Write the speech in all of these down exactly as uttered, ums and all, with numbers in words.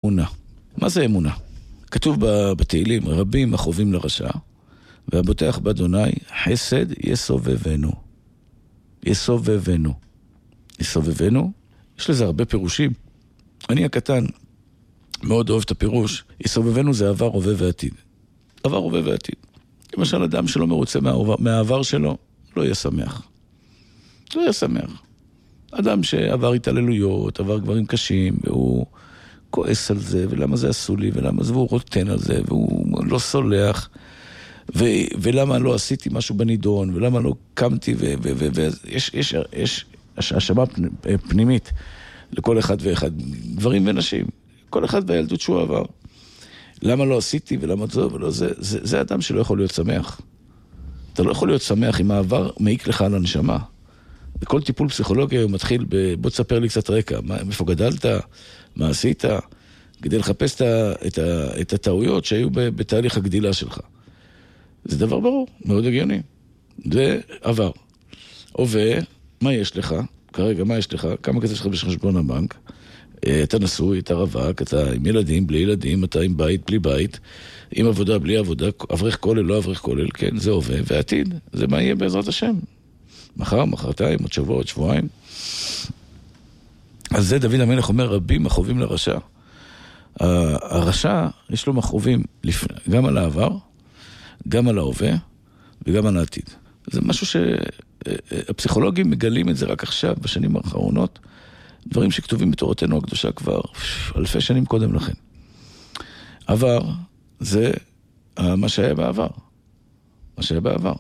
אמונה. מה זה אמונה? כתוב בתהילים, רבים החובים לרשע, והבוטח באדוני חסד יסובבנו. יסובבנו. יסובבנו, יש לזה הרבה פירושים. אני הקטן מאוד אוהב את הפירוש. יסובבנו זה עבר, הווה ועתיד. עבר, הווה ועתיד. למשל, אדם שלא מרוצה מהעבר, מהעבר שלו, לא יהיה שמח. לא יהיה שמח. אדם שעבר התעללויות, עבר גברים קשים, והוא כועס על זה, ולמה זה עשו לי, ולמה זה, והוא רוטן על זה, והוא לא סולח, ו, ולמה לא עשיתי משהו בנידון, ולמה לא קמתי, ויש יש, יש השמה פנימית לכל אחד ואחד, גברים ונשים, כל אחד והילדות שהוא עבר. למה לא עשיתי, ולמה זו ולא זה, זה, זה אדם שלא יכול להיות שמח. אתה לא יכול להיות שמח אם העבר מעיק לך על הנשמה. וכל טיפול פסיכולוגי הוא מתחיל ב... בוא תספר לי קצת רקע, מאיפה גדלת, מה עשית, כדי לחפש את, ה... את, ה... את הטעויות שהיו בתהליך הגדילה שלך. זה דבר ברור, מאוד הגיוני. זה עבר. הווה, מה יש לך? כרגע, מה יש לך? כמה כסף שלך בחשבון הבנק? אתה נשוי, אתה רווק, אתה עם ילדים, בלי ילדים, אתה עם בית, בלי בית, עם עבודה, בלי עבודה, אברך כולל, לא אברך כולל, כן, זה הווה, ועתיד. זה מה יהיה בעזרת השם. מחר, מחרתיים, עוד שבוע, עוד שבועיים. אז זה דוד המלך אומר, רבים מחובים לרשע. הרשע, יש לו מחובים גם על העבר, גם על ההווה, וגם על העתיד. זה משהו שהפסיכולוגים מגלים את זה רק עכשיו, בשנים האחרונות, דברים שכתובים בתורתנו הקדושה כבר אלפי שנים קודם לכן. עבר, זה מה שהיה בעבר. מה שהיה בעבר.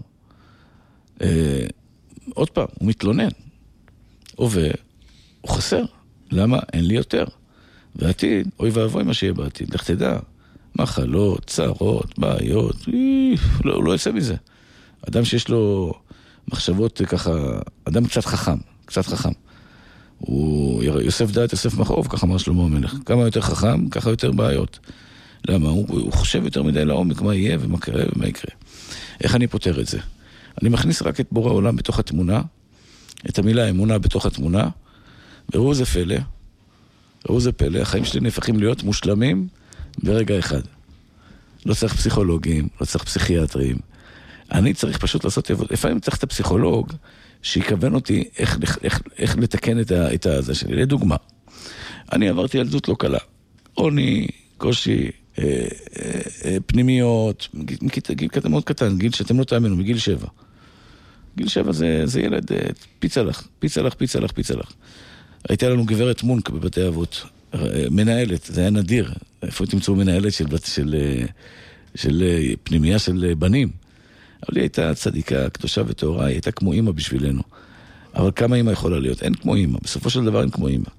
עוד פעם, הוא מתלונן. הווה, הוא חסר. למה? אין לי יותר. ועתיד, אוי ואבוי מה שיהיה בעתיד. לך תדע, מחלות, צערות, בעיות, לא, הוא לא יוצא מזה. אדם שיש לו מחשבות ככה, אדם קצת חכם, קצת חכם. הוא יוסף דעת, יוסף מחרוב, ככה אמר שלמה המלך. כמה יותר חכם, ככה יותר בעיות. למה? הוא, הוא חושב יותר מדי לעומק מה יהיה ומה קרה ומה יקרה. איך אני פותר את זה? אני מכניס רק את בורא העולם בתוך התמונה, את המילה אמונה בתוך התמונה, וראו זה פלא, ראו זה פלא, החיים שלי נהפכים להיות מושלמים ברגע אחד. לא צריך פסיכולוגים, לא צריך פסיכיאטרים. אני צריך פשוט לעשות, לפעמים צריך את הפסיכולוג, שיקוון אותי איך, איך, איך לתקן את, ה, את הזה שלי. לדוגמה, אני עברתי ילדות לא קלה. עוני, קושי, אה, אה, אה, פנימיות, גיל, גיל קטן מאוד קטן, גיל שאתם לא תאמינו, מגיל שבע. גיל שבע זה, זה ילד, אה, פיצה לך, פיצה לך, פיצה לך, פיצה לך. הייתה לנו גברת מונק בבתי אבות, אה, מנהלת, זה היה נדיר. איפה תמצאו מנהלת של, של, של, של פנימייה של בנים? אבל היא הייתה צדיקה, קדושה וטהורה, היא הייתה כמו אמא בשבילנו. אבל כמה אמא יכולה להיות? אין כמו אמא, בסופו של דבר אין כמו אמא.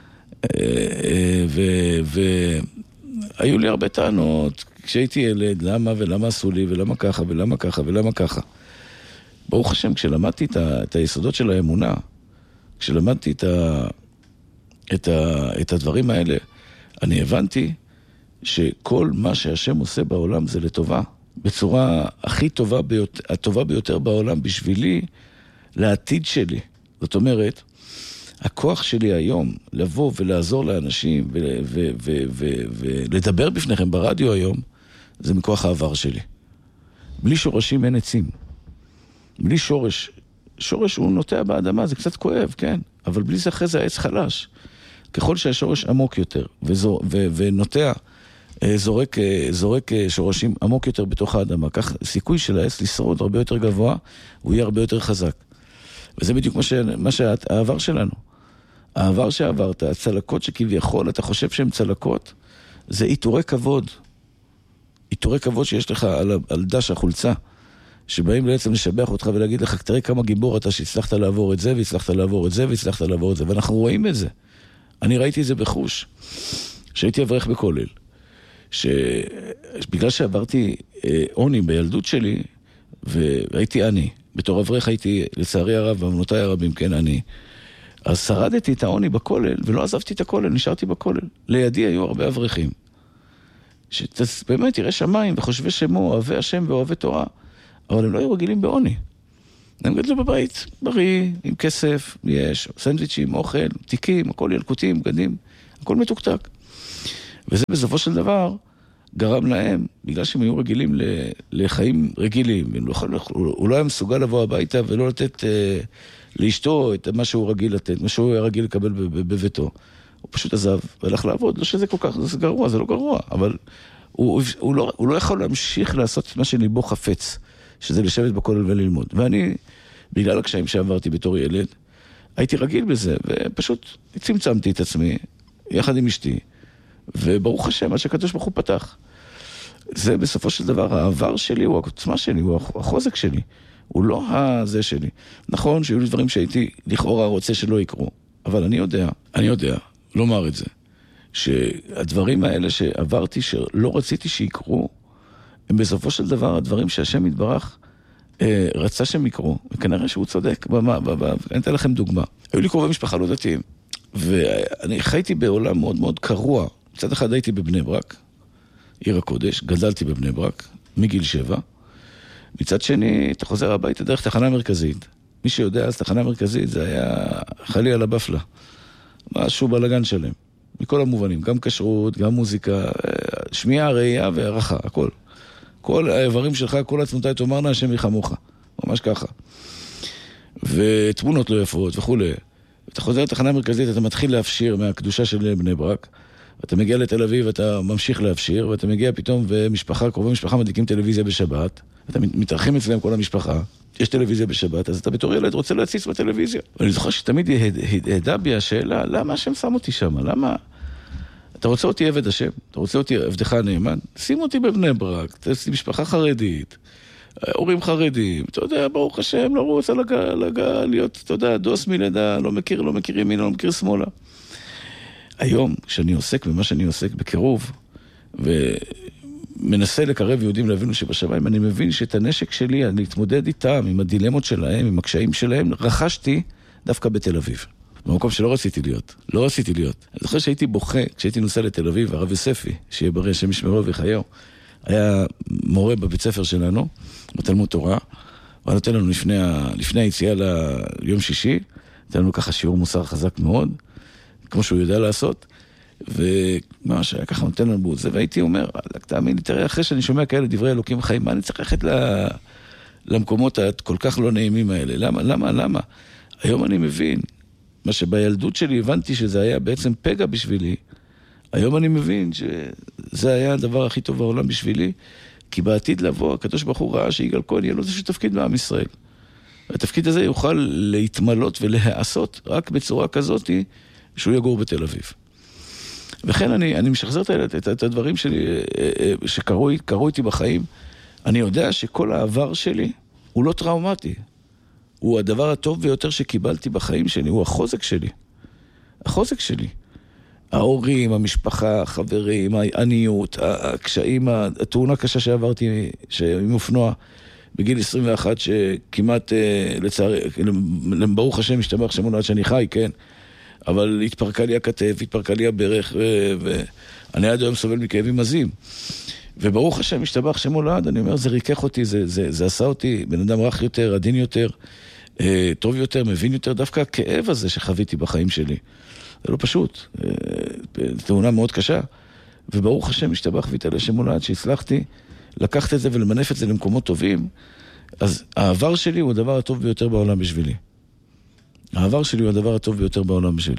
והיו לי הרבה טענות, כשהייתי ילד, למה ולמה עשו לי, ולמה ככה, ולמה ככה, ולמה ככה. ברוך השם, כשלמדתי את היסודות של האמונה, כשלמדתי את, ה, את, ה, את הדברים האלה, אני הבנתי שכל מה שהשם עושה בעולם זה לטובה. בצורה הכי טובה ביותר, הטובה ביותר בעולם בשבילי, לעתיד שלי. זאת אומרת, הכוח שלי היום לבוא ולעזור לאנשים ולדבר בפניכם ברדיו היום, זה מכוח העבר שלי. בלי שורשים אין עצים. בלי שורש, שורש הוא נוטע באדמה, זה קצת כואב, כן? אבל בלי זה אחרי זה העץ חלש. ככל שהשורש עמוק יותר וזו, ו, ונוטע, זורק, זורק שורשים עמוק יותר בתוך האדמה, כך סיכוי של העץ לשרוד הרבה יותר גבוה, הוא יהיה הרבה יותר חזק. וזה בדיוק מה, ש, מה שהעבר שלנו. העבר שעברת, הצלקות שכביכול אתה חושב שהן צלקות, זה איתורי כבוד. איתורי כבוד שיש לך על, על דש החולצה, שבאים בעצם לשבח אותך ולהגיד לך, תראה כמה גיבור אתה שהצלחת לעבור את זה, והצלחת לעבור את זה, והצלחת לעבור את זה. ואנחנו רואים את זה. אני ראיתי את זה בחוש, שהייתי אברך בכולל. שבגלל שעברתי עוני בילדות שלי, והייתי עני, בתור אברך הייתי, לצערי הרב, ואמנותיי הרבים, כן, עני, אז שרדתי את העוני בכולל, ולא עזבתי את הכולל, נשארתי בכולל. לידי היו הרבה אברכים. שבאמת תראה שמיים וחושבי שמו, אוהבי השם ואוהבי תורה, אבל הם לא היו רגילים בעוני. הם גדלו בבית, בריא, עם כסף, יש, סנדוויצ'ים, אוכל, תיקים, הכל ילקוטים, בגדים, הכל מתוקתק. וזה בסופו של דבר גרם להם, בגלל שהם היו רגילים לחיים רגילים, הוא לא היה מסוגל לבוא הביתה ולא לתת לאשתו את מה שהוא רגיל לתת, מה שהוא היה רגיל לקבל בביתו. הוא פשוט עזב והלך לעבוד, לא שזה כל כך, זה גרוע, זה לא גרוע, אבל הוא, הוא, לא, הוא לא יכול להמשיך לעשות את מה שליבו חפץ, שזה לשבת בכולל וללמוד. ואני, בגלל הקשיים שעברתי בתור ילד, הייתי רגיל בזה, ופשוט צמצמתי את עצמי, יחד עם אשתי, וברוך השם, מה שהקדוש ברוך הוא פתח. זה בסופו של דבר, העבר שלי הוא העוצמה שלי, הוא החוזק שלי, הוא לא הזה שלי. נכון שהיו לי דברים שהייתי לכאורה רוצה שלא יקרו, אבל אני יודע, אני יודע, לומר את זה, שהדברים האלה שעברתי, שלא רציתי שיקרו, הם בסופו של דבר הדברים שהשם יתברך אה, רצה שהם יקרו, וכנראה שהוא צודק. במה, במה, אני אתן לכם דוגמה. היו לי קרובי משפחה לא דתיים, ואני חייתי בעולם מאוד מאוד קרוע. מצד אחד הייתי בבני ברק, עיר הקודש, גדלתי בבני ברק, מגיל שבע. מצד שני, אתה חוזר הביתה דרך תחנה מרכזית. מי שיודע, אז תחנה מרכזית זה היה חלי על הבפלה. משהו בלגן שלם. מכל המובנים, גם כשרות, גם מוזיקה, שמיעה, ראייה והערכה, הכל. כל האיברים שלך, כל עצמותי תאמרנה, השם יחמוך. ממש ככה. ותמונות לא יפות וכו'. אתה חוזר לתחנה מרכזית, אתה מתחיל להפשיר מהקדושה של בני ברק, ואתה מגיע לתל אביב, אתה ממשיך להפשיר, ואתה מגיע פתאום, ומשפחה, קרובי משפחה מדליקים טלוויזיה בשבת, אתה מתארחים אצלם כל המשפחה, יש טלוויזיה בשבת, אז אתה בתור ילד רוצה להציץ בטלוויזיה. ואני זוכר שתמיד הדהדה בי השאלה, למה השם שם אותי שם? למה? אתה רוצה אותי עבד השם? אתה רוצה אותי עבדך הנאמן? שים אותי בבני ברק, תעשי משפחה חרדית, הורים חרדים, אתה יודע, ברוך השם, לא רוצה לגע, לגע, להיות, אתה יודע, דוס מלידה, לא מכיר, לא מכיר ימינה, לא מכיר שמאלה. היום, כשאני עוסק במה שאני עוסק בקירוב, ומנסה לקרב יהודים להבינו שבשמיים, אני מבין שאת הנשק שלי, אני אתמודד איתם, עם הדילמות שלהם, עם הקשיים שלהם, רכשתי דווקא בתל אביב. במקום שלא רציתי להיות. לא רציתי להיות. אני זוכר שהייתי בוכה, כשהייתי נוסע לתל אביב, הרב יוספי, שיהיה בריא, השם ישמרו וחיו, היה מורה בבית ספר שלנו, בתלמוד תורה, הוא נותן לנו לפני, לפני היציאה ליום שישי, נותן לנו ככה שיעור מוסר חזק מאוד, כמו שהוא יודע לעשות, וממש היה ככה נותן לנו בו זה, והייתי אומר, תאמין לי, תראה, אחרי שאני שומע כאלה דברי אלוקים חיים, מה אני צריך ללכת למקומות הכל כך לא נעימים האלה? למה, למה, למה? היום אני מבין, מה שבילדות שלי הבנתי שזה היה בעצם פגע בשבילי, היום אני מבין שזה היה הדבר הכי טוב בעולם בשבילי, כי בעתיד לבוא, הקדוש ברוך הוא ראה שיגאל כהן יהיה לו איזשהו תפקיד בעם ישראל. והתפקיד הזה יוכל להתמלות ולהעשות רק בצורה כזאת שהוא יגור בתל אביב. וכן אני, אני משחזר את, את, את הדברים שלי שקרו קרו איתי בחיים. אני יודע שכל העבר שלי הוא לא טראומטי. הוא הדבר הטוב ביותר שקיבלתי בחיים שלי, הוא החוזק שלי. החוזק שלי. ההורים, המשפחה, החברים, העניות, הקשיים, התאונה הקשה שעברתי, עם אופנוע בגיל עשרים ואחת, שכמעט, לצערי, ברוך השם, משתבח שמונה עד שאני חי, כן? אבל התפרקה לי הכתף, התפרקה לי הברך, ואני עד היום סובל מכאבים עזים. וברוך השם, משתבח שמולד, אני אומר, זה ריכך אותי, זה, זה, זה עשה אותי בן אדם רך יותר, עדין יותר, טוב יותר, מבין יותר, דווקא הכאב הזה שחוויתי בחיים שלי. זה לא פשוט, תאונה מאוד קשה, וברוך השם משתבח ויתעלה שמולד, שהצלחתי לקחת את זה ולמנף את זה למקומות טובים, אז העבר שלי הוא הדבר הטוב ביותר בעולם בשבילי. העבר שלי הוא הדבר הטוב ביותר בעולם בשבילי.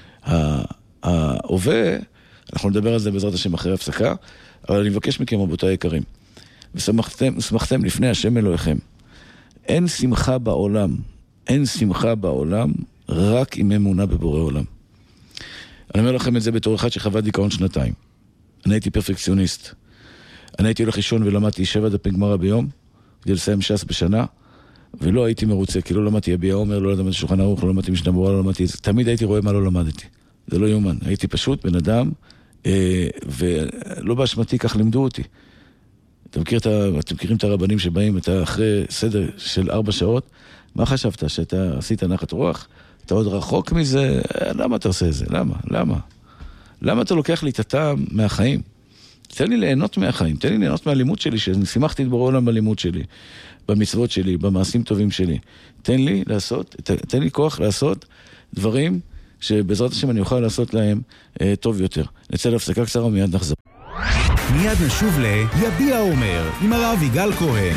ההווה, אנחנו נדבר על זה בעזרת השם אחרי הפסקה, אבל אני מבקש מכם רבותיי היקרים, ושמחתם לפני השם אלוהיכם. אין שמחה בעולם, אין שמחה בעולם, רק עם אמונה בבורא עולם. אני אומר לכם את זה בתור אחד שחווה דיכאון שנתיים. אני הייתי פרפקציוניסט. אני הייתי הולך לישון ולמדתי שבע דפי גמרא ביום, כדי לסיים ש"ס בשנה, ולא הייתי מרוצה, כי לא למדתי יביע עומר, לא למדתי שולחן ערוך, לא למדתי משנה ברורה, לא למדתי את זה. תמיד הייתי רואה מה לא למדתי. זה לא יומן. הייתי פשוט בן אדם, אה, ולא באשמתי, כך לימדו אותי. אתם, מכיר את ה... אתם מכירים את הרבנים שבאים, אתה אחרי סדר של ארבע שעות, מה חשבת? שאתה עשית נחת רוח? אתה עוד רחוק מזה? למה אתה עושה את זה? למה? למה? למה אתה לוקח לי את הטעם מהחיים? תן לי ליהנות מהחיים, תן לי ליהנות מהלימוד שלי, שאני שמחתי את בורא עולם בלימוד שלי, במצוות שלי, במעשים טובים שלי. תן לי לעשות, ת, תן לי כוח לעשות דברים שבעזרת השם אני אוכל לעשות להם אה, טוב יותר. נצא להפסקה קצרה ומיד נחזור. מיד נשוב ליביע אומר עם הרב יגאל כהן.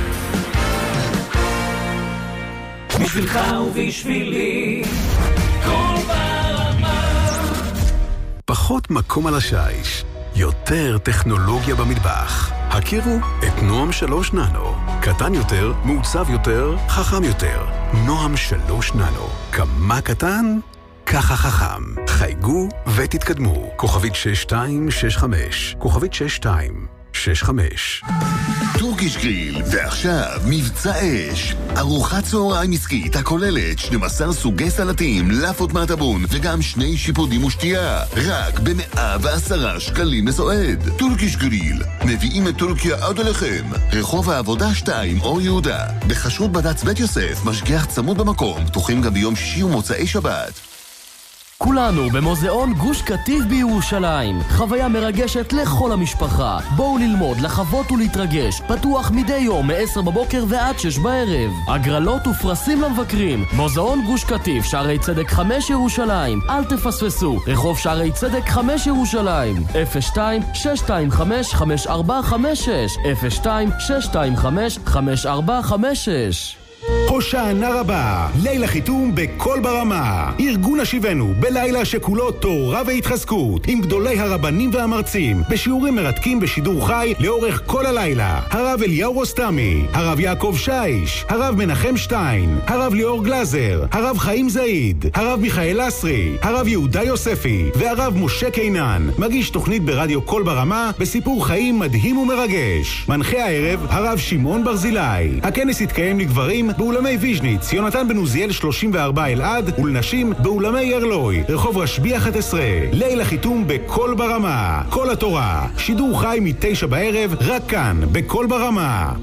בשבילך ובשבילי כל ברמה. פחות מקום על השיש, יותר טכנולוגיה במטבח. הכירו את נועם שלוש ננו. קטן יותר, מעוצב יותר, חכם יותר. נועם שלוש ננו. כמה קטן? ככה חכם. חייגו ותתקדמו. כוכבית שש שתיים שש חמש. כוכבית שש שתיים שש חמש. טורקיש גריל, ועכשיו מבצע אש. ארוחת צהריים עסקית הכוללת שנים עשר סוגי סלטים, לאפות מהטבון וגם שני שיפודים ושתייה. רק ב-מאה ועשרה שקלים לסועד. טורקיש גריל, מביאים את טורקיה עד אליכם. רחוב העבודה שתיים, אור יהודה. בחשרות בד"ץ בית יוסף, משגיח צמוד במקום, פתוחים גם ביום שישי ומוצאי שבת. כולנו במוזיאון גוש קטיף בירושלים. חוויה מרגשת לכל המשפחה. בואו ללמוד, לחוות ולהתרגש. פתוח מדי יום מ-עשר בבוקר ועד שש בערב. הגרלות ופרסים למבקרים. מוזיאון גוש קטיף, שערי צדק חמש ירושלים. אל תפספסו. רחוב שערי צדק חמש ירושלים. אפס שתיים שש שתיים חמש חמש ארבע חמש שש. אפס שתיים שש שתיים חמש חמש ארבע חמש שש. הושענא רבה, לילה חיתום בכל ברמה. ארגון השיבנו בלילה שכולו תורה והתחזקות, עם גדולי הרבנים והמרצים, בשיעורים מרתקים בשידור חי לאורך כל הלילה. הרב אליהו רוסטמי, הרב יעקב שיש, הרב מנחם שטיין, הרב ליאור גלזר, הרב חיים זעיד, הרב מיכאל אסרי, הרב יהודה יוספי והרב משה קינן. מגיש תוכנית ברדיו כל ברמה בסיפור חיים מדהים ומרגש. מנחה הערב הרב שמעון ברזילי. הכנס יתקיים לגברים באולמי ויז'ניץ, יונתן בן עוזיאל שלושים וארבע אלעד, ולנשים באולמי ירלוי, רחוב רשב"י אחת עשרה. לילה חיתום בכל ברמה. כל התורה, שידור חי מתשע בערב, רק כאן, בכל ברמה.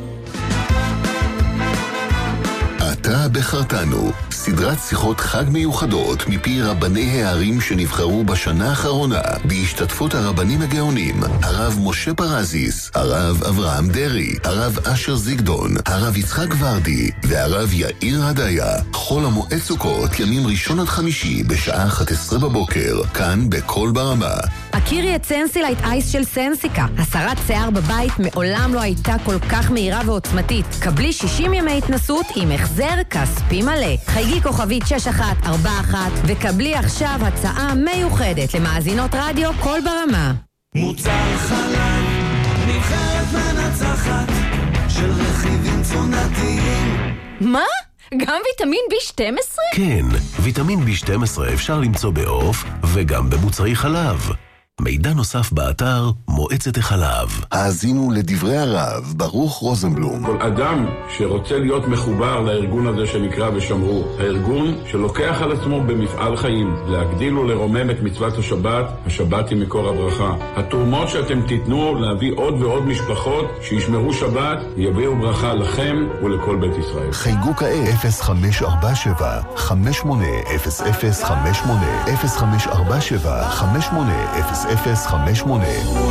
אתה בחרתנו, סדרת שיחות חג מיוחדות מפי רבני הערים שנבחרו בשנה האחרונה, בהשתתפות הרבנים הגאונים, הרב משה פרזיס, הרב אברהם דרי, הרב אשר זיגדון, הרב יצחק ורדי והרב יאיר הדיה. חול המועד סוכות, ימים ראשון עד חמישי בשעה אחת עשרה בבוקר, כאן בכל ברמה. הכירי את סנסילייט אייס של סנסיקה. הסרת שיער בבית מעולם לא הייתה כל כך מהירה ועוצמתית. קבלי שישים ימי התנסות עם החזר כספי מלא. חייגי כוכבית שש אחת ארבע אחת וקבלי עכשיו הצעה מיוחדת למאזינות רדיו כל ברמה. מוצר חלב, נבחרת מנצחת של רכיבים תזונתיים. מה? גם ויטמין בי שתים עשרה? כן, ויטמין בי שתים עשרה אפשר למצוא בעוף וגם במוצרי חלב. מידע נוסף באתר מועצת החלב. האזינו לדברי הרב ברוך רוזנבלום. כל אדם שרוצה להיות מחובר לארגון הזה שנקרא ושמרו, הארגון שלוקח על עצמו במפעל חיים להגדיל ולרומם את מצוות השבת, השבת היא מקור הברכה. התרומות שאתם תיתנו להביא עוד ועוד משפחות שישמרו שבת, יביאו ברכה לכם ולכל בית ישראל. חייגו כעת אפס חמש ארבע שבע חמש שמונה אפס אפס חמש שמונה אפס חמש ארבע שבע חמש שמונה אפס אפס חמש שמונה.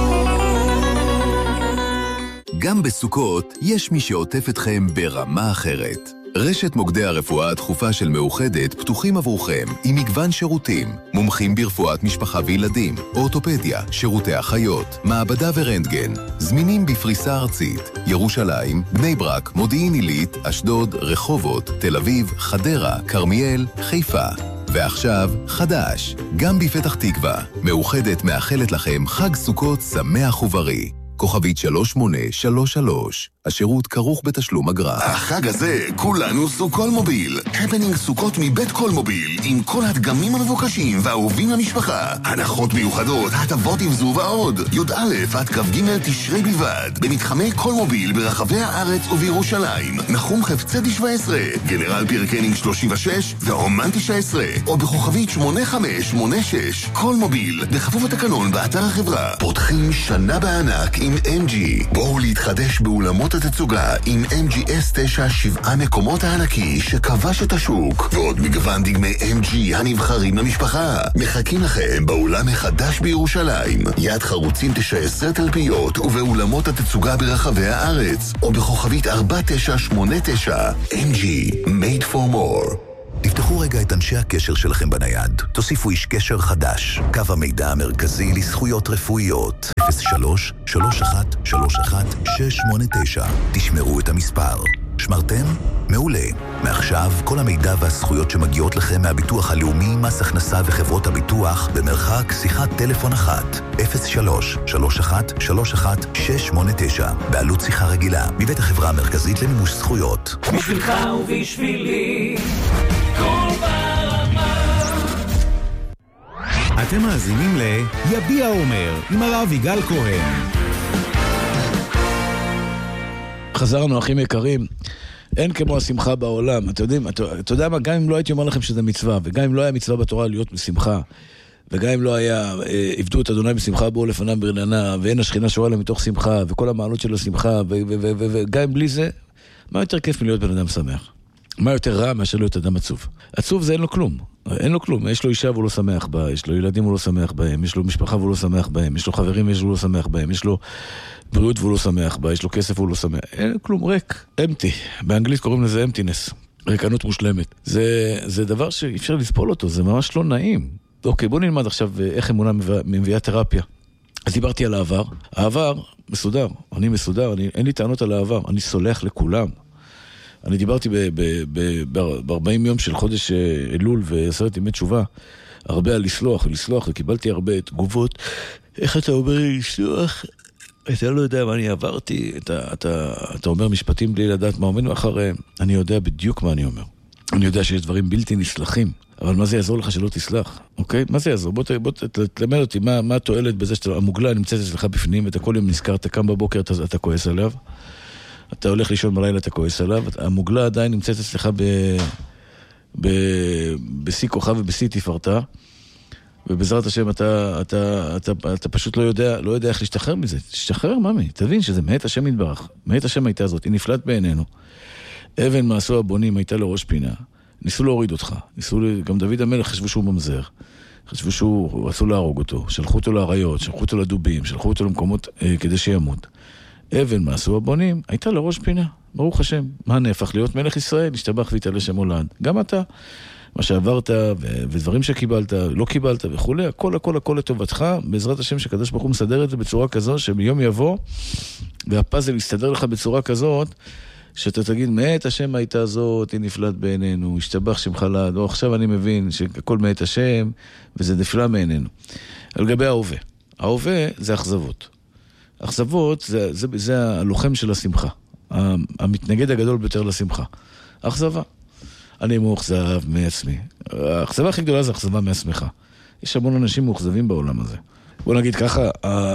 גם בסוכות יש מי שעוטף אתכם ברמה אחרת. רשת מוקדי הרפואה הדחופה של מאוחדת פתוחים עבורכם עם מגוון שירותים, מומחים ברפואת משפחה וילדים, אורתופדיה, שירותי אחיות, מעבדה ורנטגן, זמינים בפריסה ארצית, ירושלים, בני ברק, מודיעין עילית, אשדוד, רחובות, תל אביב, חדרה, כרמיאל, חיפה. ועכשיו, חדש, גם בפתח תקווה, מאוחדת מאחלת לכם חג סוכות שמח ובריא. כוכבית שלוש שמונה שלוש שלוש. השירות כרוך בתשלום אגרה. החג הזה כולנו סוכול מוביל. הפנינג סוכות מבית כל מוביל, עם כל הדגמים המבוקשים והאהובים למשפחה. הנחות מיוחדות, הטבות עם זו ועוד. י"א עד כ"ג תשרי בלבד. במתחמי כל מוביל ברחבי הארץ ובירושלים. נחום חפצי שבע עשרה, גנרל פירקנינג שלושים ושש והומן תשע עשרה. או בכוכבית שמונה חמש שמונה שש. כל מוביל, בכפוף התקנון באתר החברה. פותחים שנה בענק עם אם ג'י. בואו להתחדש באולמות התצוגה עם אם ג'י אס תשע שבעה מקומות הענקי שכבש את השוק, ועוד מגוון דגמי אם ג'י הנבחרים למשפחה. מחכים לכם באולם החדש בירושלים, יד חרוצים תשע עשרה תלפיות, ובאולמות התצוגה ברחבי הארץ, או בכוכבית ארבע תשע שמונה תשע. אם ג'י, made for more. תפתחו רגע את אנשי הקשר שלכם בנייד. תוסיפו איש קשר חדש. קו המידע המרכזי לזכויות רפואיות. אפס שלוש שלוש אחת שלוש אחת שש שמונה תשע. תשמרו את המספר. שמרתם? מעולה. מעכשיו כל המידע והזכויות שמגיעות לכם מהביטוח הלאומי, מס הכנסה וחברות הביטוח במרחק שיחת טלפון אחת. אפס שלוש שלוש אחת שלוש אחת שש שמונה תשע. בעלות שיחה רגילה. מבית החברה המרכזית למימוש זכויות. בשבילך ובשבילי כל ברמה. אתם מאזינים ל יביע אומר עם הרב יגאל כהן. חזרנו, אחים יקרים. אין כמו השמחה בעולם. אתם יודעים, אתה, אתה יודע מה, גם אם לא הייתי אומר לכם שזה מצווה, וגם אם לא היה מצווה בתורה להיות בשמחה, וגם אם לא היה, אה, עבדו את אדוני בשמחה, בואו לפניו ברננה, ואין השכינה שורה לה מתוך שמחה, וכל המעלות של השמחה, וגם אם בלי זה, מה יותר כיף מלהיות בן אדם שמח? מה יותר רע מאשר להיות אדם עצוב? עצוב זה אין לו כלום. אין לו כלום. יש לו אישה והוא לא שמח בה, יש לו ילדים והוא לא שמח בהם, יש לו משפחה והוא לא שמח בהם, יש לו חברים והוא לא שמח בהם, יש לו בריאות והוא לא שמח בה, יש לו כסף והוא לא שמח. אין כלום, ריק, empty. באנגלית קוראים לזה emptiness. ריקנות מושלמת. זה, זה דבר שאי אפשר לספול אותו, זה ממש לא נעים. אוקיי, בוא נלמד עכשיו איך אמונה מביאה תרפיה. אז דיברתי על העבר. העבר מסודר, אני מסודר, אני, אין לי טענות על העבר, אני סולח לכולם. אני דיברתי ב-ארבעים יום של חודש אלול ועשרת ימי תשובה, הרבה על לסלוח, לסלוח, וקיבלתי הרבה תגובות. איך אתה אומר לי לסלוח? אתה לא יודע מה אני עברתי, אתה, אתה, אתה אומר משפטים בלי לדעת מה עומד מאחריהם. אני יודע בדיוק מה אני אומר. אני יודע שיש דברים בלתי נסלחים, אבל מה זה יעזור לך שלא תסלח? אוקיי? מה זה יעזור? בוא, בוא תלמד אותי, מה, מה התועלת בזה שהמוגלה נמצאת אצלך בפנים, ואתה כל יום נזכר, אתה קם בבוקר, אתה, אתה כועס עליו. אתה הולך לישון בלילה, אתה כועס עליו, המוגלה עדיין נמצאת אצלך ב... ב... בשיא כוחה ובשיא תפארתה, ובעזרת השם אתה, אתה, אתה, אתה, אתה פשוט לא יודע, לא יודע איך להשתחרר מזה. תשתחרר, ממי, תבין שזה מאת השם יתברך. מאת השם הייתה זאת, היא נפלט בעינינו. אבן מעשו הבונים הייתה לו ראש פינה. ניסו להוריד אותך. ניסו, גם דוד המלך חשבו שהוא ממזר. חשבו שהוא, רצו להרוג אותו. שלחו אותו לאריות, שלחו אותו לדובים, שלחו אותו למקומות אה, כדי שימות. אבן מעשו הבונים הייתה לו ראש פינה. ברוך השם. מה נהפך להיות מלך ישראל? נשתבח ויתעלה שם הולד. גם אתה. מה שעברת ו- ודברים שקיבלת, לא קיבלת וכו', הכל הכל הכל לטובתך, בעזרת השם שקדוש ברוך הוא מסדר את זה בצורה כזו, שביום יבוא, והפאזל יסתדר לך בצורה כזאת, שאתה תגיד, מאת השם הייתה זאת, היא נפלט בעינינו, השתבח שמך לעד, או עכשיו אני מבין שהכל מאת השם, וזה נפלא מעינינו. על גבי ההווה. ההווה זה אכזבות. אכזבות זה, זה, זה הלוחם של השמחה. המתנגד הגדול ביותר לשמחה. אכזבה. אני מאוכזב מעצמי. האכזבה הכי גדולה זה אכזבה מעצמך. יש המון אנשים מאוכזבים בעולם הזה. בוא נגיד ככה,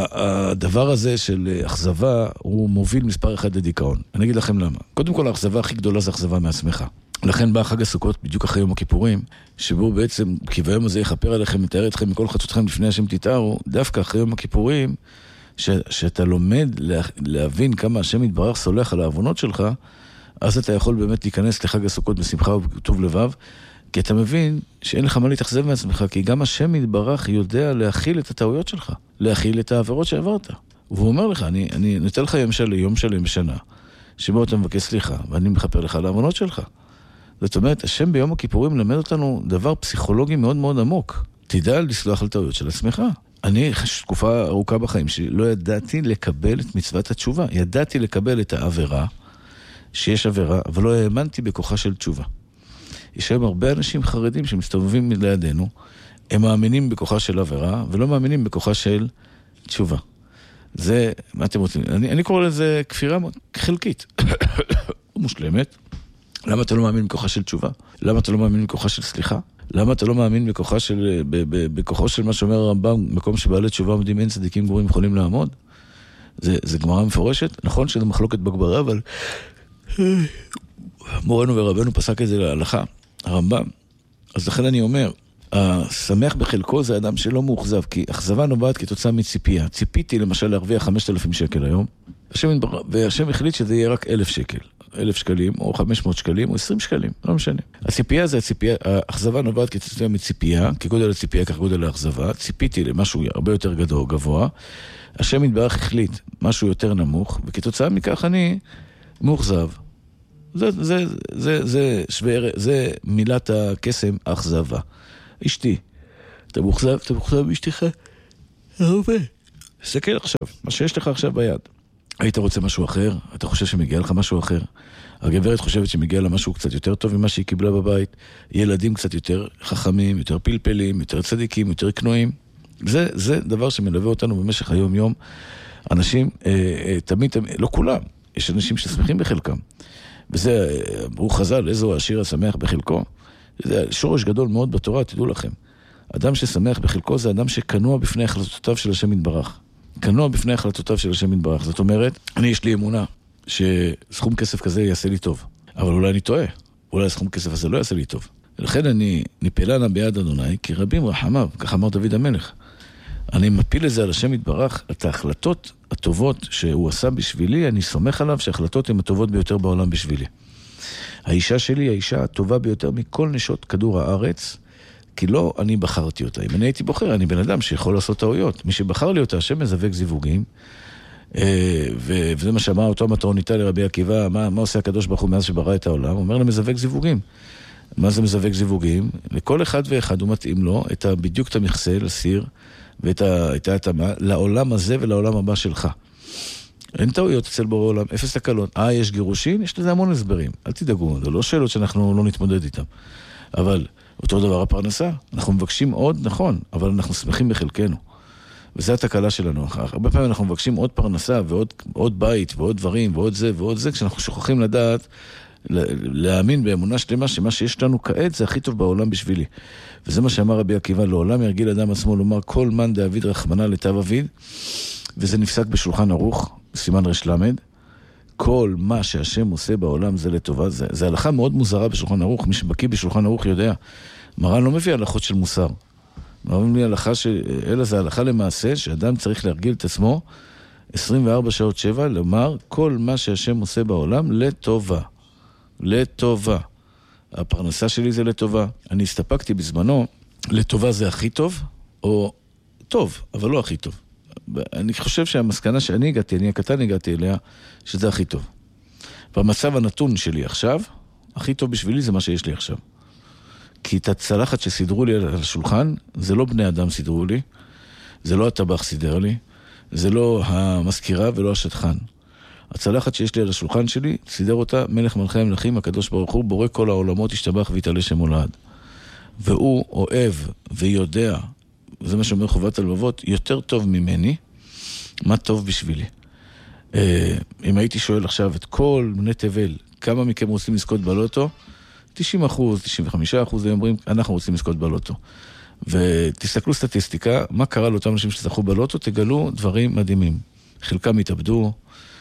הדבר הזה של אכזבה הוא מוביל מספר אחד לדיכאון. אני אגיד לכם למה. קודם כל, האכזבה הכי גדולה זה אכזבה מעצמך. לכן בא חג הסוכות בדיוק אחרי יום הכיפורים, שבו בעצם, כי ביום הזה יכפר עליכם, מתאר אתכם מכל חטאותיכם לפני השם תתארו, דווקא אחרי יום הכיפורים, ש, שאתה לומד לה, להבין כמה השם יתברך סולח על העוונות שלך, אז אתה יכול באמת להיכנס לחג הסוכות בשמחה ובטוב לבב, כי אתה מבין שאין לך מה להתאכזב מעצמך, כי גם השם יתברך יודע להכיל את הטעויות שלך, להכיל את העבירות שעברת. והוא אומר לך, אני, אני נותן לך יום שלם, יום שלם בשנה, שבו אתה מבקש סליחה, ואני מחפר לך על העוונות שלך. זאת אומרת, השם ביום הכיפורים למד אותנו דבר פסיכולוגי מאוד מאוד עמוק. תדע לסלוח על טעויות של עצמך. אני תקופה ארוכה בחיים שלי לא ידעתי לקבל את מצוות התשובה. ידעתי לקבל את העבירה, שיש עבירה, אבל לא האמנתי בכוחה של תשובה. יש היום הרבה אנשים חרדים שמסתובבים לידינו, הם מאמינים בכוחה של עבירה, ולא מאמינים בכוחה של תשובה. זה, מה אתם רוצים? אני, אני קורא לזה כפירה חלקית. מושלמת. למה אתה לא מאמין בכוחה של תשובה? למה אתה לא מאמין בכוחה של סליחה? למה אתה לא מאמין בכוחה של, בכוחו של מה שאומר הרמב"ם, מקום שבעלי תשובה עומדים אין צדיקים גמורים יכולים לעמוד? זה, זה גמרא מפורשת. נכון שזה מחלוקת בגמרא, אבל מורנו ורבנו פסק את זה להלכה, הרמב"ם. אז לכן אני אומר, השמח בחלקו זה אדם שלא מאוכזב, כי אכזבה נובעת כתוצאה מציפייה. ציפיתי למשל להרוויח חמשת אלפים שקל היום, והשם החליט שזה יהיה רק אלף שקל. אלף שקלים, או חמש מאות שקלים, או עשרים שקלים, לא משנה. הציפייה זה הציפייה, האכזבה נובעת כתוצאה מציפייה, כגודל הציפייה, כך גודל האכזבה. ציפיתי למשהו הרבה יותר גדול, גבוה. השם יתברך החליט משהו יותר נמוך, וכתוצאה מכך אני מאוכזב. זה, זה, זה, זה, שווה, זה מילת הקסם, אכזבה. אשתי, אתה מוכזב, אתה מוכזב באשתך? הרבה. תסתכל עכשיו, מה שיש לך עכשיו ביד. היית רוצה משהו אחר? אתה חושב שמגיע לך משהו אחר? הגברת חושבת שמגיע לה משהו קצת יותר טוב ממה שהיא קיבלה בבית. ילדים קצת יותר חכמים, יותר פלפלים, יותר צדיקים, יותר קנועים. זה, זה דבר שמלווה אותנו במשך היום-יום. אנשים, אה, אה, תמיד, תמיד, לא כולם, יש אנשים ששמחים בחלקם. וזה, ברוך חז"ל, איזו השיר השמח בחלקו. זה שורש גדול מאוד בתורה, תדעו לכם. אדם ששמח בחלקו זה אדם שקנוע בפני החלטותיו של השם יתברך. קנוע בפני החלטותיו של השם יתברך. זאת אומרת, אני יש לי אמונה שסכום כסף כזה יעשה לי טוב. אבל אולי אני טועה. אולי סכום כסף הזה לא יעשה לי טוב. ולכן אני ניפלנה ביד אדוני, כי רבים רחמיו, כך אמר דוד המלך. אני מפיל את זה על השם יתברך, את ההחלטות הטובות שהוא עשה בשבילי, אני סומך עליו שההחלטות הן הטובות ביותר בעולם בשבילי. האישה שלי היא האישה הטובה ביותר מכל נשות כדור הארץ, כי לא אני בחרתי אותה. אם אני הייתי בוחר, אני בן אדם שיכול לעשות טעויות. מי שבחר לי אותה, השם מזווק זיווגים, וזה מה שאמר אותו מטרוניטה לרבי עקיבא, מה, מה עושה הקדוש ברוך הוא מאז שברא את העולם? הוא אומר לה מזווק זיווגים. מה זה מזווק זיווגים? לכל אחד ואחד הוא מתאים לו את בדיוק את המכסה לסיר, ואת ההתאמה לעולם הזה ולעולם הבא שלך. אין טעויות אצל בורא עולם, אפס תקלות. אה, יש גירושין? יש לזה המון הסברים. אל תדאגו, זה לא שאלות שאנחנו לא נתמודד איתם. אבל אותו דבר הפרנסה. אנחנו מבקשים עוד, נכון, אבל אנחנו שמחים בחלקנו. וזו התקלה שלנו. הרבה פעמים אנחנו מבקשים עוד פרנסה ועוד עוד בית ועוד דברים ועוד זה ועוד זה, כשאנחנו שוכחים לדעת, להאמין באמונה שלמה שמה שיש לנו כעת זה הכי טוב בעולם בשבילי. וזה מה שאמר רבי עקיבא, לעולם ירגיל אדם עצמו לומר כל מן דאביד רחמנה לטב אביד, וזה נפסק בשולחן ערוך, סימן רש למד. כל מה שהשם עושה בעולם זה לטובה. זה, זה הלכה מאוד מוזרה בשולחן ערוך. מי שבקיא בשולחן ערוך יודע. מרן לא מביא הלכות של מוסר. מרן מביא הלכה של... אלא זה הלכה למעשה שאדם צריך להרגיל את עצמו עשרים וארבע שעות שבע, לומר כל מה שהשם עושה בעולם לטובה. לטובה. הפרנסה שלי זה לטובה. אני הסתפקתי בזמנו, לטובה זה הכי טוב, או טוב, אבל לא הכי טוב. אני חושב שהמסקנה שאני הגעתי, אני הקטן הגעתי אליה, שזה הכי טוב. במצב הנתון שלי עכשיו, הכי טוב בשבילי זה מה שיש לי עכשיו. כי את הצלחת שסידרו לי על השולחן, זה לא בני אדם סידרו לי, זה לא הטבח סידר לי, זה לא המזכירה ולא השטחן. הצלחת שיש לי על השולחן שלי, סידר אותה מלך מלכי המלכים, הקדוש ברוך הוא, בורא כל העולמות, ישתבח ויתעלה שם הולד. והוא אוהב ויודע, וזה מה שאומר חובת הלבבות, יותר טוב ממני, מה טוב בשבילי. אם הייתי שואל עכשיו את כל בני תבל, כמה מכם רוצים לזכות בלוטו? תשעים אחוז, תשעים וחמישה אחוז, הם אומרים, אנחנו רוצים לזכות בלוטו. ותסתכלו סטטיסטיקה, מה קרה לאותם אנשים שזכו בלוטו, תגלו דברים מדהימים. חלקם התאבדו,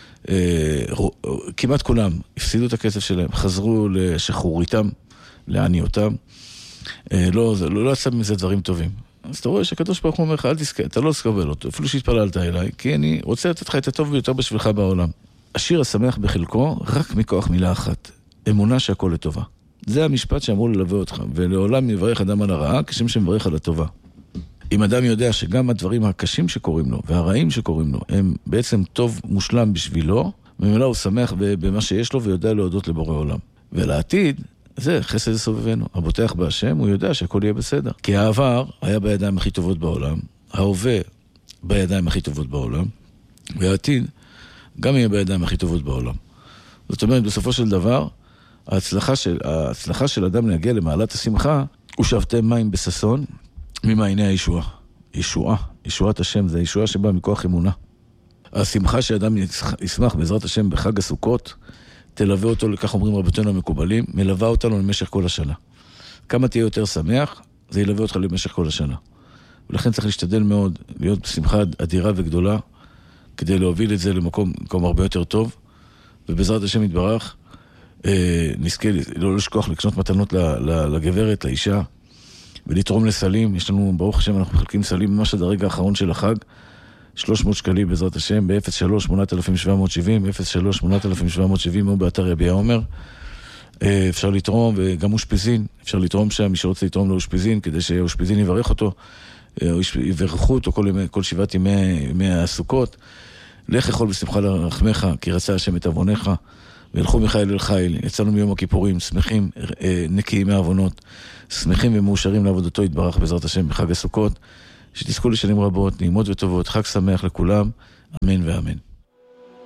כמעט כולם הפסידו את הכסף שלהם, חזרו לשחרוריתם, לענייותם. לא, לא, לא יצא מזה דברים טובים. אז אתה רואה שהקדוש ברוך הוא אומר לך, אל תזכה, אתה לא תקבל אותו, אפילו שהתפללת אליי, כי אני רוצה לתת לך את הטוב ביותר בשבילך בעולם. השיר השמח בחלקו, רק מכוח מילה אחת, אמונה שהכל לטובה. זה המשפט שאמור ללווה אותך, ולעולם יברך אדם על הרעה, כשם שמברך על הטובה. אם אדם יודע שגם הדברים הקשים שקורים לו, והרעים שקורים לו, הם בעצם טוב מושלם בשבילו, ממילא הוא שמח במה שיש לו, ויודע להודות לבורא עולם. ולעתיד, זה חסד סובבנו. הבוטח בהשם, הוא יודע שהכל יהיה בסדר. כי העבר היה בידיים הכי טובות בעולם, ההווה בידיים הכי טובות בעולם, והעתיד גם יהיה בידיים הכי טובות בעולם. זאת אומרת, בסופו של דבר, ההצלחה של, ההצלחה של אדם להגיע למעלת השמחה, הוא שבתם מים בססון, ממעייני הישועה. ישועה, ישועת השם, זה הישועה שבאה מכוח אמונה. השמחה שאדם ישמח בעזרת השם בחג הסוכות, תלווה אותו, לכך אומרים רבותינו המקובלים, מלווה אותנו למשך כל השנה. כמה תהיה יותר שמח, זה ילווה אותך למשך כל השנה. ולכן צריך להשתדל מאוד, להיות בשמחה אדירה וגדולה, כדי להוביל את זה למקום, למקום הרבה יותר טוב, ובעזרת השם יתברך, אה, נזכה לא לשכוח לקנות מתנות לגברת, לאישה, ולתרום לסלים. יש לנו, ברוך השם, אנחנו מחלקים סלים ממש עד הרגע האחרון של החג, שלוש מאות שקלים בעזרת השם, ב-אפס שלוש שמונה אלף שבע מאות שבעים, אפס שלוש שמונה אלף שבע מאות שבעים, הוא באתר יביע עומר. אפשר לתרום, וגם אושפיזין, אפשר לתרום שם, מי שרוצה לתרום לאושפיזין, כדי שאושפיזין יברך אותו, יברכו אותו כל, כל שבעת ימי, ימי הסוכות. לך יכול בשמחה לרחמך, כי רצה השם את אבונך. וילכו מחיל אל חיל. יצאנו מיום הכיפורים, שמחים, נקיים מעוונות, שמחים ומאושרים לעבודתו יתברך בעזרת השם בחג הסוכות, שתזכו לשנים רבות, נעימות וטובות, חג שמח לכולם, אמן ואמן.